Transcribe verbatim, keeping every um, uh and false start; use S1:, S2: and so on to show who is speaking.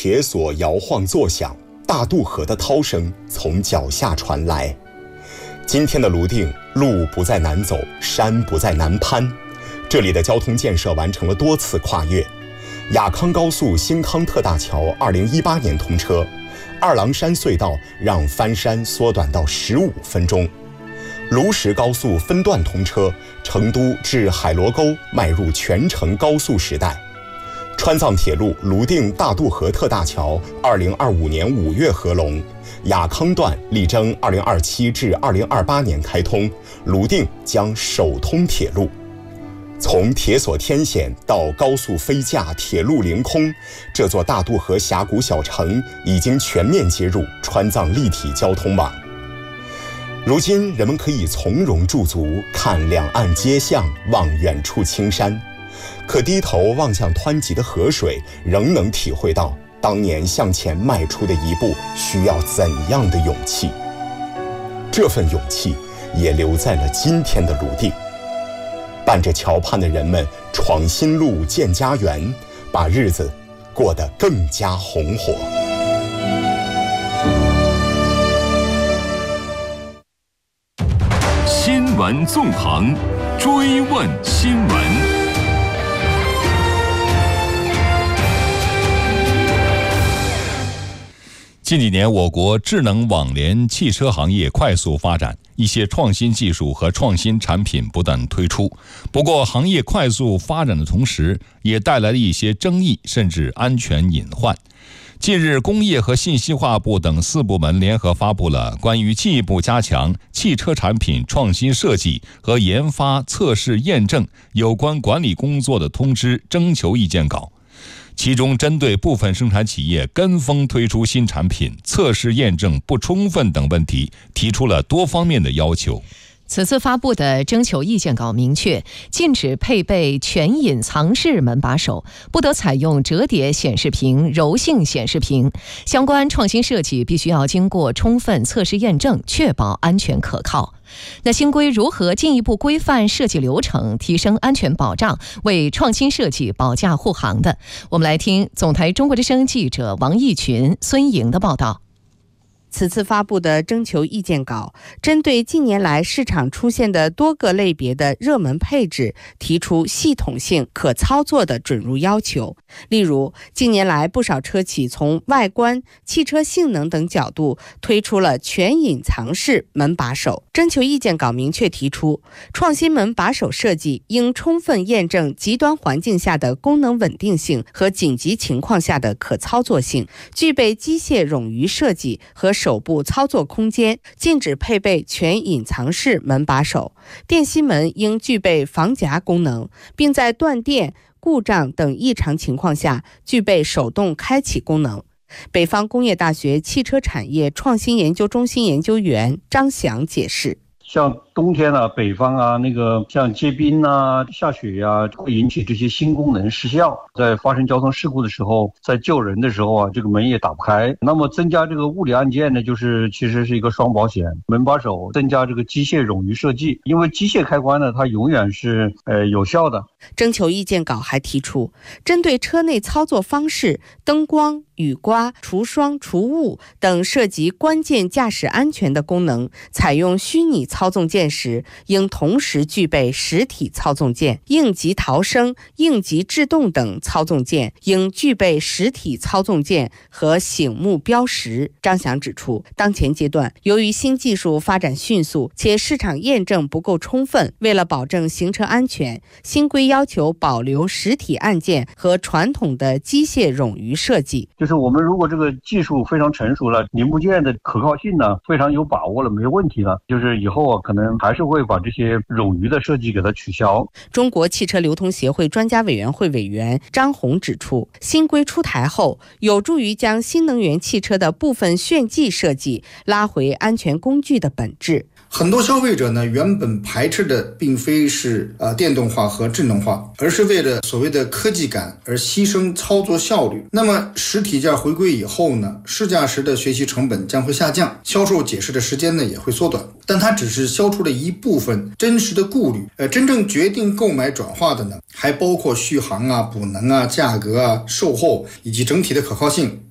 S1: 铁索摇晃作响，大渡河的涛声从脚下传来。今天的泸定，路不再难走，山不再难攀，这里的交通建设完成了多次跨越。雅康高速新康特大桥二零一八年通车，二郎山隧道让翻山缩短到十五分钟。卢石高速分段通车，成都至海螺沟迈入全程高速时代。川藏铁路泸定大渡河特大桥二零二五年五月合龙，雅康段力争二零二七至二零二八年开通，泸定将首通铁路。从铁索天险到高速飞架、铁路凌空，这座大渡河峡谷小城已经全面接入川藏立体交通网。如今人们可以从容驻足，看两岸街巷，望远处青山，可低头望向湍急的河水，仍能体会到当年向前迈出的一步需要怎样的勇气。这份勇气也留在了今天的泸定。伴着桥畔的人们闯新路、建家园，把日子过得更加红火。
S2: 新闻纵横，追问新闻。近几年，我国智能网联汽车行业快速发展，一些创新技术和创新产品不断推出。不过，行业快速发展的同时，也带来了一些争议，甚至安全隐患。近日，工业和信息化部等四部门联合发布了关于进一步加强汽车产品创新设计和研发、测试、验证有关管理工作的通知征求意见稿。其中，针对部分生产企业跟风推出新产品、测试验证不充分等问题，提出了多方面的要求。
S3: 此次发布的征求意见稿明确，禁止配备全隐藏式门把手，不得采用折叠显示屏、柔性显示屏。相关创新设计必须要经过充分测试验证，确保安全可靠。那新规如何进一步规范设计流程，提升安全保障，为创新设计保驾护航的？我们来听总台中国之声记者王义群、孙莹的报道。
S4: 此次发布的征求意见稿，针对近年来市场出现的多个类别的热门配置，提出系统性、可操作的准入要求。例如，近年来不少车企从外观、汽车性能等角度推出了全隐藏式门把手。征求意见稿明确提出，创新门把手设计应充分验证极端环境下的功能稳定性和紧急情况下的可操作性，具备机械冗余设计和手部操作空间，禁止配备全隐藏式门把手。电吸门应具备防夹功能，并在断电、故障等异常情况下具备手动开启功能。北方工业大学汽车产业创新研究中心研究员张翔解释，
S5: 像冬天啊，北方啊，那个像结冰啊、下雪呀、啊，会引起这些新功能失效。在发生交通事故的时候，在救人的时候啊，这个门也打不开。那么增加这个物理按键呢，就是其实是一个双保险。门把手增加这个机械冗余设计，因为机械开关呢，它永远是呃有效的。
S4: 征求意见稿还提出，针对车内操作方式、灯光、雨刮、除霜、除雾等涉及关键驾驶安全的功能，采用虚拟操纵键时，应同时具备实体操纵键；应急逃生、应急制动等操纵键应具备实体操纵键和醒目标识。张翔指出，当前阶段，由于新技术发展迅速，且市场验证不够充分，为了保证行车安全，新规要求保留实体按键和传统的机械冗余设计。
S5: 就是我们如果这个技术非常成熟了，零部件的可靠性呢非常有把握了，没问题了，就是以后啊可能还是会把这些冗余的设计给它取消。
S4: 中国汽车流通协会专家委员会委员张红指出，新规出台后，有助于将新能源汽车的部分炫技设计拉回安全工具的本质。
S6: 很多消费者呢，原本排斥的并非是呃电动化和智能化，而是为了所谓的科技感而牺牲操作效率。那么实体件回归以后呢，试驾时的学习成本将会下降，销售解释的时间呢也会缩短。但它只是消除了一部分真实的顾虑，呃，真正决定购买转化的呢，还包括续航啊、补能啊、价格啊、售后以及整体的可靠性。